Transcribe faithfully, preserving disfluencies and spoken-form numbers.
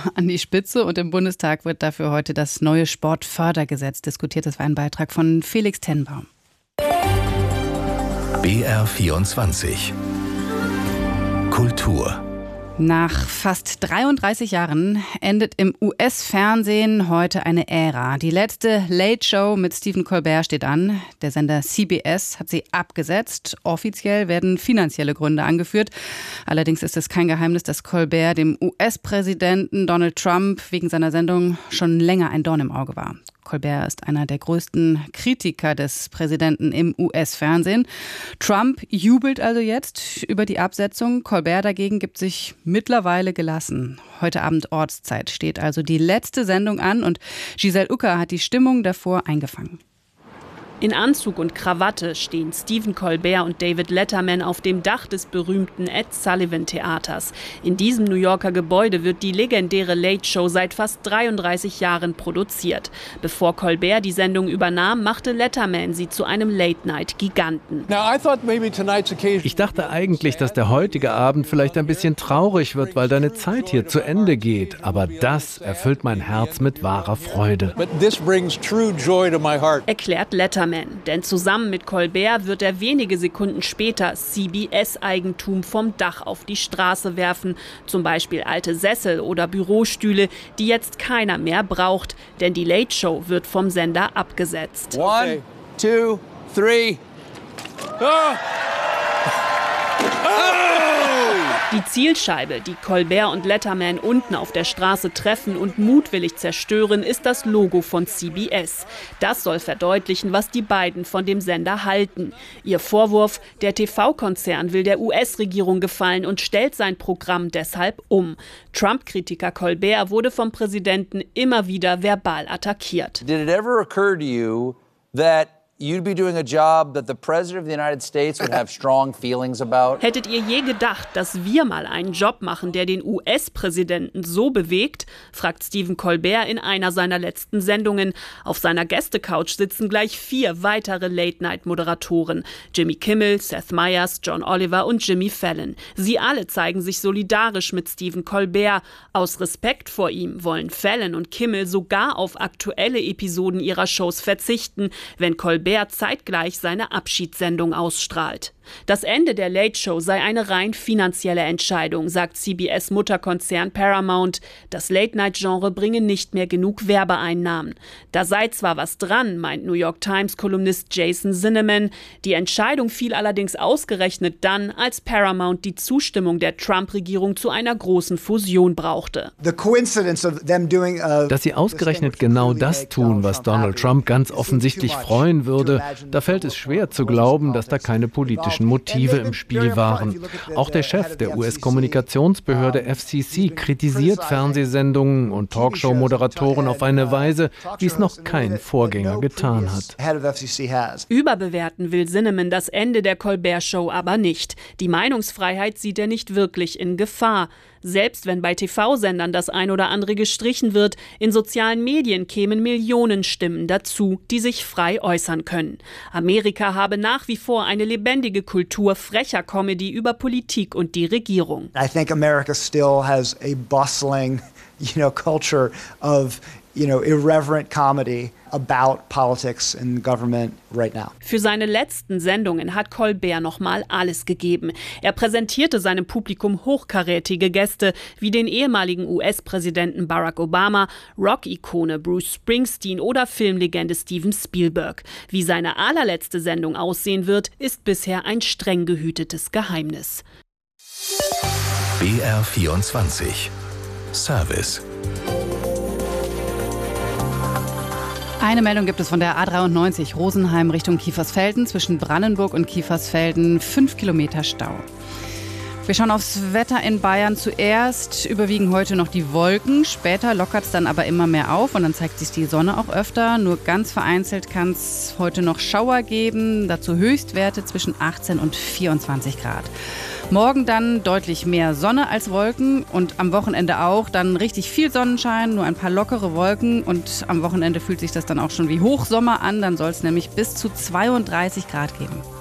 an die Spitze und im Bundestag wird dafür heute das neue Sportfördergesetz diskutiert. Das war ein Beitrag von Felix Tenbaum. B R vierundzwanzig Kultur. Nach fast dreiunddreißig Jahren endet im U S-Fernsehen heute eine Ära. Die letzte Late Show mit Stephen Colbert steht an. Der Sender C B S hat sie abgesetzt. Offiziell werden finanzielle Gründe angeführt. Allerdings ist es kein Geheimnis, dass Colbert dem U S-Präsidenten Donald Trump wegen seiner Sendung schon länger ein Dorn im Auge war. Colbert ist einer der größten Kritiker des Präsidenten im U S-Fernsehen. Trump jubelt also jetzt über die Absetzung. Colbert dagegen gibt sich mittlerweile gelassen. Heute Abend Ortszeit steht also die letzte Sendung an und Giselle Ucker hat die Stimmung davor eingefangen. In Anzug und Krawatte stehen Stephen Colbert und David Letterman auf dem Dach des berühmten Ed Sullivan Theaters. In diesem New Yorker Gebäude wird die legendäre Late Show seit fast dreiunddreißig Jahren produziert. Bevor Colbert die Sendung übernahm, machte Letterman sie zu einem Late-Night-Giganten. Ich dachte eigentlich, dass der heutige Abend vielleicht ein bisschen traurig wird, weil deine Zeit hier zu Ende geht. Aber das erfüllt mein Herz mit wahrer Freude. Erklärt Letterman. Denn zusammen mit Colbert wird er wenige Sekunden später C B S-Eigentum vom Dach auf die Straße werfen. Zum Beispiel alte Sessel oder Bürostühle, die jetzt keiner mehr braucht. Denn die Late Show wird vom Sender abgesetzt. One, two, three. Oh! Die Zielscheibe, die Colbert und Letterman unten auf der Straße treffen und mutwillig zerstören, ist das Logo von C B S. Das soll verdeutlichen, was die beiden von dem Sender halten. Ihr Vorwurf, der T V-Konzern will der U S-Regierung gefallen und stellt sein Programm deshalb um. Trump-Kritiker Colbert wurde vom Präsidenten immer wieder verbal attackiert. Did it ever occur to you that you'd be doing a job that the President of the United States would have strong feelings about? Hättet ihr je gedacht, dass wir mal einen Job machen, der den U S-Präsidenten so bewegt? Fragt Stephen Colbert in einer seiner letzten Sendungen. Auf seiner Gästecouch sitzen gleich vier weitere Late-Night-Moderatoren. Jimmy Kimmel, Seth Meyers, John Oliver und Jimmy Fallon. Sie alle zeigen sich solidarisch mit Stephen Colbert. Aus Respekt vor ihm wollen Fallon und Kimmel sogar auf aktuelle Episoden ihrer Shows verzichten, wenn Colbert zeitgleich seine Abschiedssendung ausstrahlt. Das Ende der Late Show sei eine rein finanzielle Entscheidung, sagt C B S-Mutterkonzern Paramount. Das Late-Night-Genre bringe nicht mehr genug Werbeeinnahmen. Da sei zwar was dran, meint New York Times-Kolumnist Jason Zinnemann. Die Entscheidung fiel allerdings ausgerechnet dann, als Paramount die Zustimmung der Trump-Regierung zu einer großen Fusion brauchte. Dass sie ausgerechnet genau das tun, was Donald Trump ganz offensichtlich freuen würde, da fällt es schwer zu glauben, dass da keine politische Motive im Spiel waren. Auch der Chef der U S-Kommunikationsbehörde F C C kritisiert Fernsehsendungen und Talkshow-Moderatoren auf eine Weise, wie es noch kein Vorgänger getan hat. Überbewerten will Zinnemann das Ende der Colbert-Show aber nicht. Die Meinungsfreiheit sieht er nicht wirklich in Gefahr. Selbst wenn bei T V-Sendern das ein oder andere gestrichen wird, in sozialen Medien kämen Millionen Stimmen dazu, die sich frei äußern können. Amerika habe nach wie vor eine lebendige Kultur frecher Comedy über Politik und die Regierung. I think America still has a bustling, you know, culture of you know, irreverent comedy about politics and government right now. Für seine letzten Sendungen hat Colbert nochmal alles gegeben. Er präsentierte seinem Publikum hochkarätige Gäste wie den ehemaligen U S-Präsidenten Barack Obama, Rock-Ikone Bruce Springsteen oder Filmlegende Steven Spielberg. Wie seine allerletzte Sendung aussehen wird, ist bisher ein streng gehütetes Geheimnis. B R vierundzwanzig Service. Eine Meldung gibt es von der A dreiundneunzig Rosenheim Richtung Kiefersfelden. Zwischen Brandenburg und Kiefersfelden fünf Kilometer Stau. Wir schauen aufs Wetter in Bayern. Zuerst überwiegen heute noch die Wolken. Später lockert es dann aber immer mehr auf und dann zeigt sich die Sonne auch öfter. Nur ganz vereinzelt kann es heute noch Schauer geben. Dazu Höchstwerte zwischen achtzehn und vierundzwanzig Grad. Morgen dann deutlich mehr Sonne als Wolken und am Wochenende auch. Dann richtig viel Sonnenschein, nur ein paar lockere Wolken. Und am Wochenende fühlt sich das dann auch schon wie Hochsommer an. Dann soll es nämlich bis zu zweiunddreißig Grad geben.